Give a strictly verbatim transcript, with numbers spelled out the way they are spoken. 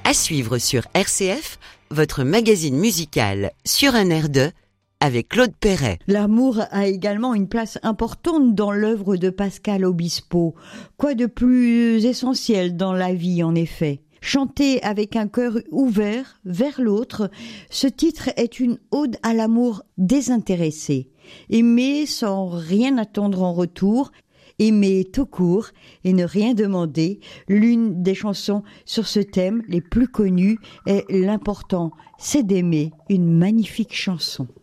À suivre sur R C F, votre magazine musical sur un air de, avec Claude Perret. L'amour a également une place importante dans l'œuvre de Pascal Obispo. Quoi de plus essentiel dans la vie, en effet? Chanté avec un cœur ouvert vers l'autre, ce titre est une ode à l'amour désintéressé. Aimer sans rien attendre en retour, aimer tout court et ne rien demander. L'une des chansons sur ce thème les plus connues est L'important, c'est d'aimer, une magnifique chanson.